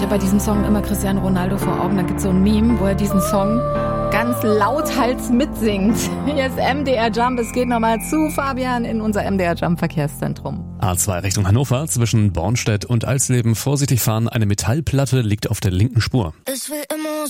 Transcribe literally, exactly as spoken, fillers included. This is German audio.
hatte bei diesem Song immer Cristiano Ronaldo vor Augen. Da gibt es so ein Meme, wo er diesen Song ganz lauthals mitsingt. Hier ist M D R Jump. Es geht nochmal zu Fabian in unser M D R Jump Verkehrszentrum. A zwei Richtung Hannover, zwischen Bornstedt und Alsleben. Vorsichtig fahren, eine Metallplatte liegt auf der linken Spur. Ich will immer